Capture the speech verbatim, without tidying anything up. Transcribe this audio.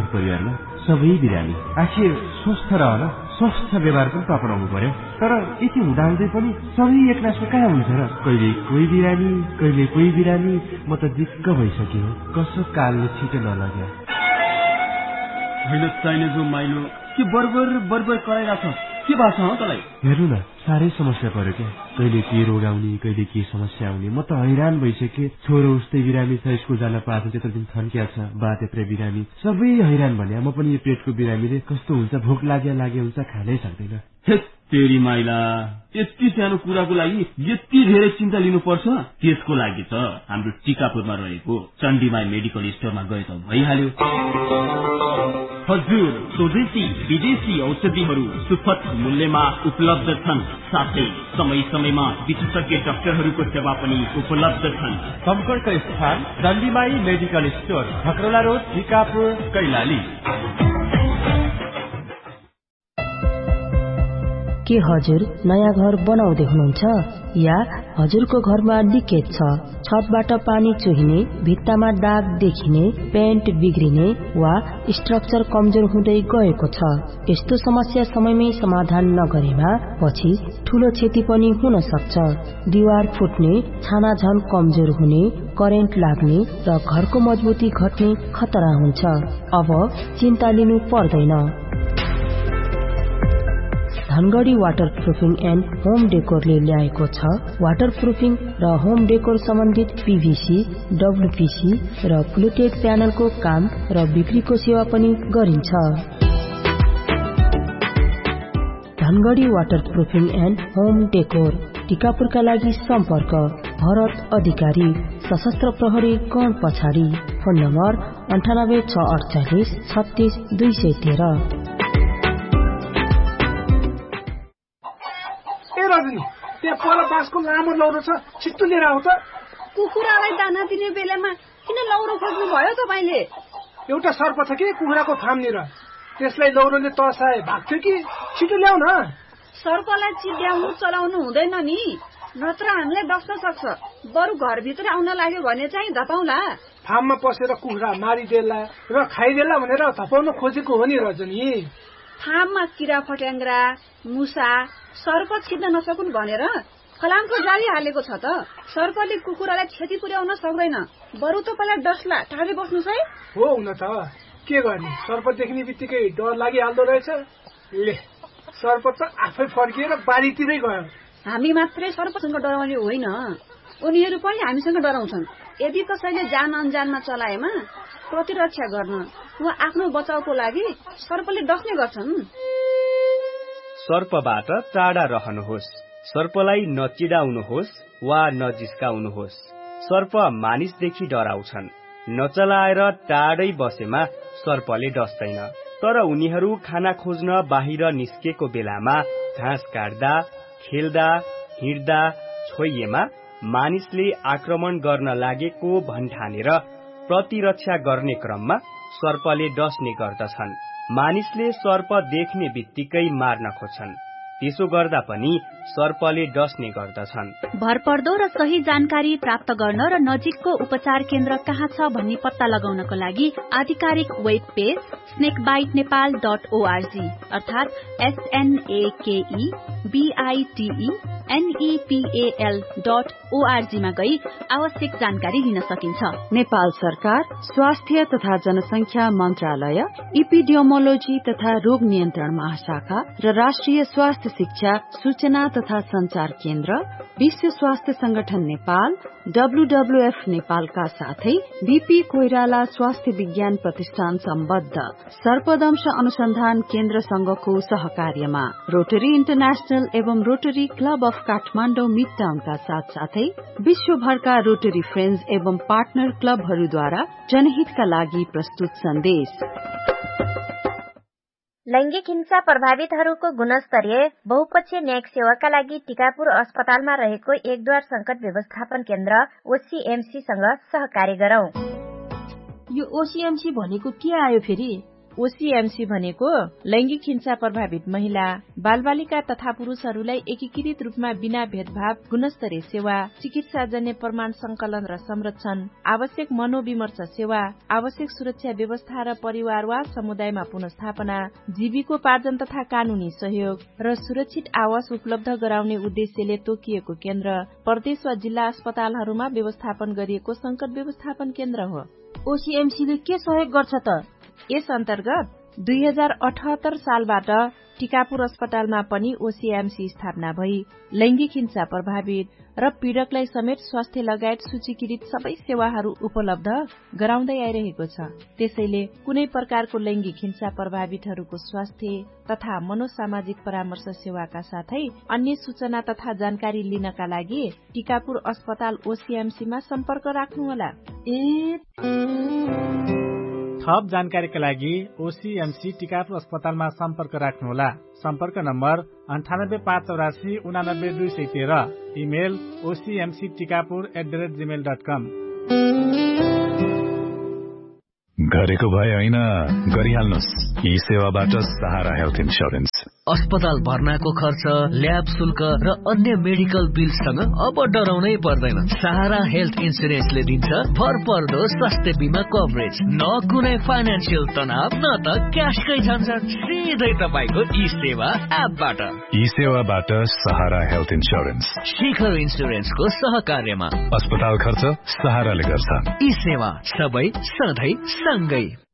घर परिवारमा सबै बिरामी। आखिर स्वस्थ रहन स्वस्थ व्यवहार पनि अपनाउनु पर्यो। तर यति हुँदाहुँदै पनि सबै एकनासको कहाँ हुन्छ र? कहिले कोही बिरामी कहिले कोही बिरामी। म त दिक्क भइसक्यो। कसो कालले छिटो नलग्यो। होइन चाहिने जो माइलो के बरबर बरबर कराइरहेछ। के भएको छ तँलाई? हेर्नु न, साह्रै समस्या पर्यो क्या। कहिले के रोग आउने कहिले के समस्या आउने। म त हैरान भइसकेँ। छोरो उस्तै बिरामी छ, स्कुल जान पाएको त्यत्रो दिन थन्किया छ। बा त्यत्रै बिरामी, सबै हैरान भने। म पनि यो पेटको बिरामीले कस्तो हुन्छ, भोक लाग्या लागे हुन्छ, खानै सक्दैन। तेरी माइला, यति सानो कुराको लागि यति धेरै चिन्ता लिनुपर्छ? त्यसको लागि त हाम्रो टिकापुरमा रहेको चण्डीमाई मेडिकल स्टोरमा गए त भइहाल्यो। हजुर, स्वदेशी विदेशी औषधिहरू सुपथ मूल्यमा उपलब्ध छन्। साथै समय समयमा विशेषज्ञ डाक्टरहरूको सेवा पनि उपलब्ध छन्। सम्पर्क स्थान चण्डीमाई medical store, खकरोला road, Tikapur, Kailali. के हजुर नयाँ घर बनाउँदै हुनुहुन्छ या हजुरको घरमा लिकेज छ, छतबाट पानी चुहिने, भित्तामा दाग देखिने, पेन्ट बिग्रिने वा स्ट्रक्चर कमजोर हुँदै गएको छ? यस्तो समस्या समयमै समाधान नगरेमा पछि ठूलो क्षति पनि हुन सक्छ। दिवार फुट्ने, छाना झन कमजोर हुने, करेन्ट लाग्ने र घरको मजबुती घट्ने खतरा हुन्छ। अब चिन्ता लिनु पर्दैन। Dhangadhi water proofing and home डेकोरले ल्याएको छ वाटर प्रुफिङ र होम डेकोर सम्बन्धित पीभीसी, डब्ल्यूपीसी र फ्लुटेड प्यानलको काम र बिक्रीको सेवा पनि गरिन्छ। Dhangadhi water proofing and home decor, टिकापुरका लागि सम्पर्क भरत अधिकारी, सशस्त्र प्रहरी गण पछाडि। फोन नम्बर अन्ठानब्बे छ अडचालिस छत्तीस दुई सय तेह्र। रजनी, त्यहाँ पर बाँसको लामो लौरो छ, छिट्टो लिएर आऊ त। कुखुरालाई दाना दिने बेलामा किन लौरो खोज्नु भयो तपाईले? एउटा सर्प छ कि कुखुराको फार्मनिर, त्यसलाई लौरोले तर्साए भाग्थ्यो कि। छिटो ल्याउ न। सर्पलाई चिड्याउनु चलाउनु हुँदैन नि, नत्र हामीलाई डस्न सक्छ। बरु घरभित्र आउन लाग्यो भने चाहिँ धपाउला। फार्ममा पसेर कुखुरा मारिदेला र खाइदेला भनेर धपाउन खोजेको हो नि रजनी। फार्ममा किरा फट्याङ्ग्रा, मुसा, सर्प छिर्न नसकुन् भनेर फलामको जाली हालेको छ त। सर्पले कुकुरालाई क्षति पुर्याउन सक्दैन, बरु तपाईँलाई डस्ला। टाढै बस्नुहोस् है। हो हुन त के गर्ने, सर्प देख्ने बित्तिकै डर लागिहाल्दो रहेछ। ले, सर्प त आफै फर्किएर बारीतिरै गयो। हामी मात्रै सर्पसँग डराउने होइन, उनीहरू पनि हामीसँग डराउँछन्। यदि कसैले जान अनजानमा चलाएमा प्रतिरक्षा गर्न वा आफ्नो बचाउको लागि सर्पले डस्ने गर्छन्। सर्पबाट टाढा रहनुहोस्। सर्पलाई नचिडाउनुहोस् वा नजिस्काउनुहोस्। सर्प मानिसदेखि डराउँछन्। नचलाएर टाढै बसेमा सर्पले डस्दैन, तर उनीहरू खाना खोज्न बाहिर निस्केको बेलामा घाँस काट्दा, खेल्दा, हिँड्दा, छोइएमा मानिसले आक्रमण गर्न लागेको भन्ठानेर प्रतिरक्षा गर्ने क्रममा सर्पले डस्ने गर्दछन्। मानिसले सर्प देख्ने बित्तिकै मार्न खोज्छन्, त्यसो गर्दा पनि सर्पले डस्ने गर्दछन्। भरपर्दो र सही जानकारी प्राप्त गर्न र नजिकको उपचार केन्द्र कहाँ छ भन्ने पत्ता लगाउनको लागि आधिकारिक web page स्नेकबाइट Nepal dot ORG अर्थात एसएनएकेई बीआईटीई एनईपीएल डट ओआरजी मा गई आवश्यक जानकारी लिन सकिन्छ। नेपाल सरकार, स्वास्थ्य तथा जनसंख्या मन्त्रालय, इपिडियोमोलोजी तथा रोग नियन्त्रण महाशाखा र राष्ट्रिय स्वास्थ्य शिक्षा सूचना तथा संचार केन्द्र, विश्व स्वास्थ्य संगठन नेपाल, डब्ल्यूडब्ल्यूएफ नेपालका साथै बीपी कोइराला स्वास्थ्य विज्ञान प्रतिष्ठान सम्बद्ध सर्पदंश अनुसन्धान केन्द्र संघको सहकार्यमा रोटरी इन्टरनेशनल एवं rotary club of Kathmandu mid टाउनका साथ साथै विश्वभरका रोटरी फ्रेन्ड्स एवं पार्टनर क्लबहरूद्वारा जनहितका लागि प्रस्तुत सन्देश। लैंगिक हिंसा प्रभावितहरूको गुणस्तरीय बहुपक्षीय न्यायिक सेवाका लागि टिकापुर अस्पतालमा रहेको एकद्वार संकट व्यवस्थापन केन्द्र ओसीएमसी सँग सहकार्य गरौं। यो ओसीएमसी भनेको के आयो फेरि? ओसीएमसी भनेको लैंगिक हिंसा प्रभावित महिला, बालबालिका तथा पुरुषहरूलाई एकीकृत रूपमा बिना भेदभाव गुणस्तरीय सेवा, चिकित्साजन्य प्रमाण संकलन र संरक्षण, आवश्यक मनोविमर्श सेवा, आवश्यक सुरक्षा व्यवस्था र परिवार वा समुदायमा पुनर्स्थापना, जीविकोपार्जन तथा कानूनी सहयोग र सुरक्षित आवास उपलब्ध गराउने उद्देश्यले तोकिएको केन्द्र, प्रदेश वा जिल्ला अस्पतालहरूमा व्यवस्थापन गरिएको संकट व्यवस्थापन केन्द्र हो। ओसीएमसीले के सहयोग गर्छ त? यस अन्तर्गत दुई हजार अठहत्तर सालबाट टिकापुर अस्पतालमा पनि ओसीएमसी स्थापना भई लैंगिक हिंसा प्रभावित र पीड़कलाई समेत स्वास्थ्य लगायत सूचीकृत सबै सेवाहरू उपलब्ध गराउँदै आइरहेको छ। त्यसैले कुनै प्रकारको लैंगिक हिंसा प्रभावितहरूको स्वास्थ्य तथा मनोसामाजिक परामर्श सेवाका साथै अन्य सूचना तथा जानकारी लिनका लागि टिकापुर अस्पताल ओसीएमसीमा सम्पर्क राख्नुहोला। ए थप जानकारीका लागि ओसीएमसी टिकापुर अस्पतालमा सम्पर्क राख्नुहोला। सम्पर्क नम्बर अन्ठानब्बे पाँच चौरासी उनानब्बे दुई सय तेह्र, email ओसीएमसी Tikapur at the rate Gmail dot कम। गरेको भए होइन, गरिहाल्नुहोस्। यी सेवाबाट सहारा हेल्थ इन्स्योरेन्स। अस्पताल भर्नाको खर्च, ल्याब शुल्क र अन्य मेडिकल बिलसँग अब डराउनै पर्दैन। सहारा हेल्थ इन्स्योरेन्सले दिन्छ भरपर्दो स्वास्थ्य बीमा कभरेज, न कुनै फाइनान्सियल तनाव न त क्यासकै झन्झट, सिधै तपाईको ई सेवा एपबाट। ई सेवाबाट सहारा हेल्थ इन्स्योरेन्स शिखर इन्स्योरेन्सको सहकार्यमा। अस्पताल खर्च सहाराले गर्छ। ई सेवा सबै सधैँ सँगै।